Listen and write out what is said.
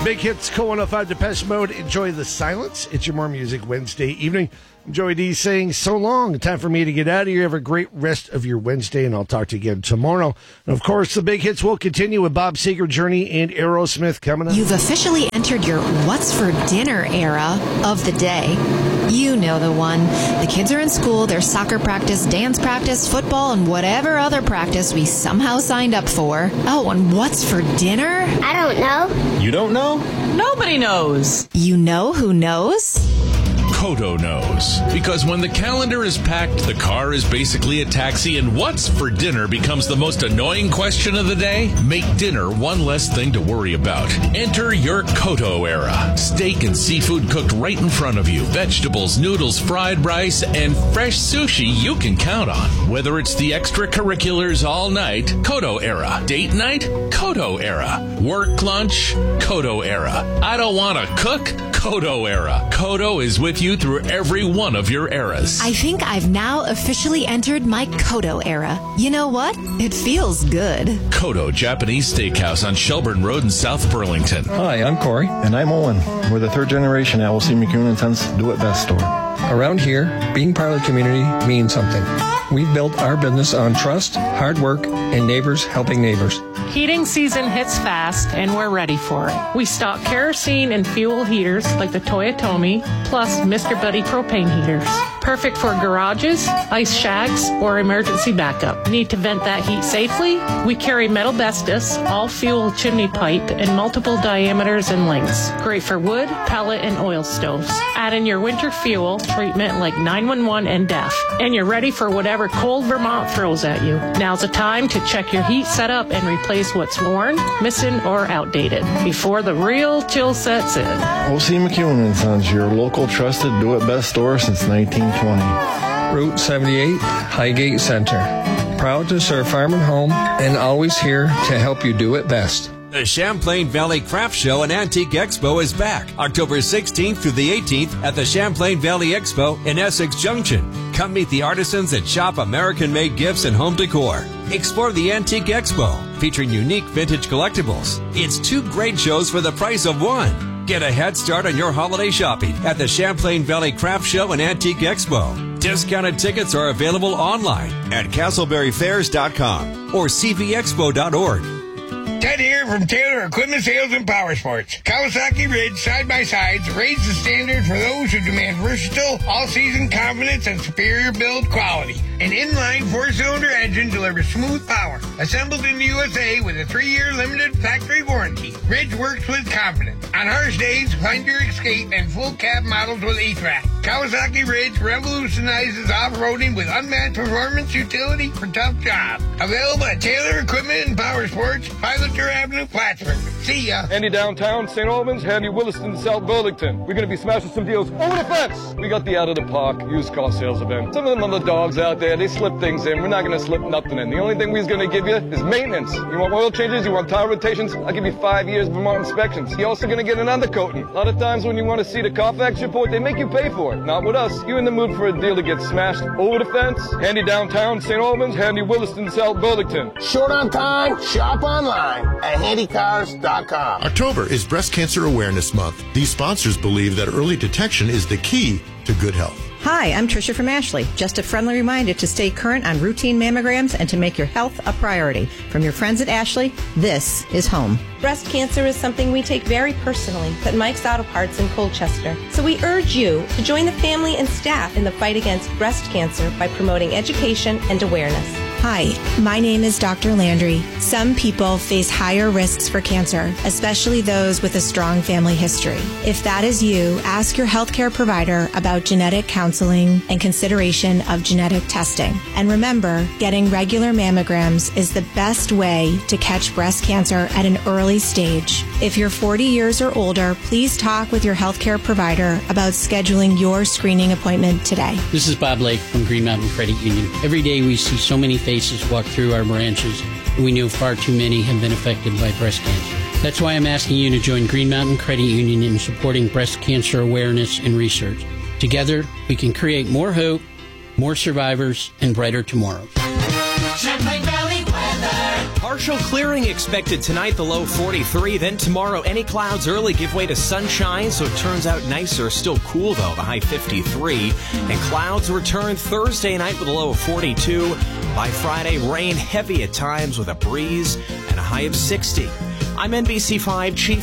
Big hits, Co-105 Depeche Mode. Enjoy the silence. It's your More Music Wednesday evening. I'm Joey D saying so long. Time for me to get out of here. Have a great rest of your Wednesday, and I'll talk to you again tomorrow. And of course, the big hits will continue with Bob Seger, Journey, and Aerosmith coming up. You've officially entered your What's for Dinner era of the day. You know the one. The kids are in school, there's soccer practice, dance practice, football, and whatever other practice we somehow signed up for. Oh, and what's for dinner? I don't know. You don't know? Nobody knows. You know who knows? Kodo knows. Because when the calendar is packed, the car is basically a taxi, and what's for dinner becomes the most annoying question of the day, make dinner one less thing to worry about. Enter your Kodo era. Steak and seafood cooked right in front of you. Vegetables, noodles, fried rice, and fresh sushi you can count on. Whether it's the extracurriculars all night, Kodo era. Date night, Kodo era. Work lunch, Kodo era. I don't want to cook, Kodo era. Kodo is with you through every one of your eras. I think I've now officially entered my Kodo era. You know what? It feels good. Kodo Japanese Steakhouse on Shelburne Road in South Burlington. Hi, I'm Corey. And I'm Owen. We're the third generation at L.C. McEwen & Sons Do It Best store. Around here, being part of the community means something. We've built our business on trust, hard work, and neighbors helping neighbors. Heating season hits fast, and we're ready for it. We stock kerosene and fuel heaters like the Toyotomi, plus Mr. Buddy propane heaters. Perfect for garages, ice shacks, or emergency backup. Need to vent that heat safely? We carry metal Vestas, all-fuel chimney pipe, in multiple diameters and lengths. Great for wood, pellet, and oil stoves. Add in your winter fuel treatment like 911 and DEF, and you're ready for whatever cold Vermont throws at you. Now's the time to check your heat setup and replace what's worn, missing, or outdated before the real chill sets in. O.C. McEwen & Sons, your local trusted Do It Best store since 1920. Route 78, Highgate Center. Proud to serve farm and home, and always here to help you do it best. The Champlain Valley Craft Show and Antique Expo is back October 16th through the 18th at the Champlain Valley Expo in Essex Junction. Come meet the artisans that shop American-made gifts and home decor. Explore the Antique Expo, featuring unique vintage collectibles. It's two great shows for the price of one. Get a head start on your holiday shopping at the Champlain Valley Craft Show and Antique Expo. Discounted tickets are available online at castleberryfairs.com or cvexpo.org. Ted here from Taylor Equipment Sales and Power Sports. Kawasaki Ridge side-by-sides raise the standard for those who demand versatile, all-season confidence and superior build quality. An inline four-cylinder engine delivers smooth power. Assembled in the USA with a 3-year limited factory warranty. Ridge works with confidence. On harsh days, find your escape and full cab models with E-Track. Kawasaki Ridge revolutionizes off-roading with unmatched performance utility for tough jobs. Available at Taylor Equipment and Power Sports, Pilater Avenue, Plattsburgh. See ya. Handy downtown St. Albans, handy Williston, South Burlington. We're going to be smashing some deals over the fence. We got the Out of the Park used car sales event. Some of them other dogs out there, they slip things in. We're not going to slip nothing in. The only thing we're going to give you is maintenance. You want oil changes? You want tire rotations? I'll give you 5 years of Vermont inspections. You're also going to get an undercoating. A lot of times when you want to see the Carfax report, they make you pay for it. Not with us. You in the mood for a deal to get smashed over the fence? Handy downtown St. Albans, handy Williston, South Burlington. Short on time? Shop online at handycars.com. October is Breast Cancer Awareness Month. These sponsors believe that early detection is the key to good health. Hi, I'm Tricia from Ashley. Just a friendly reminder to stay current on routine mammograms and to make your health a priority. From your friends at Ashley, this is home. Breast cancer is something we take very personally at Mike's Auto Parts in Colchester. So we urge you to join the family and staff in the fight against breast cancer by promoting education and awareness. Hi, my name is Dr. Landry. Some people face higher risks for cancer, especially those with a strong family history. If that is you, ask your healthcare provider about genetic counseling and consideration of genetic testing. And remember, getting regular mammograms is the best way to catch breast cancer at an early stage. If you're 40 years or older, please talk with your healthcare provider about scheduling your screening appointment today. This is Bob Lake from Green Mountain Credit Union. Every day we see so many faces walk through our branches, and we know far too many have been affected by breast cancer. That's why I'm asking you to join Green Mountain Credit Union in supporting breast cancer awareness and research. Together, we can create more hope, more survivors, and brighter tomorrows. Champlain Valley weather. Partial clearing expected tonight, the low 43. Then tomorrow, any clouds early give way to sunshine, so it turns out nicer. Still cool, though, the high 53. And clouds return Thursday night with a low of 42. By Friday, rain heavy at times with a breeze and a high of 60. I'm NBC5 Chief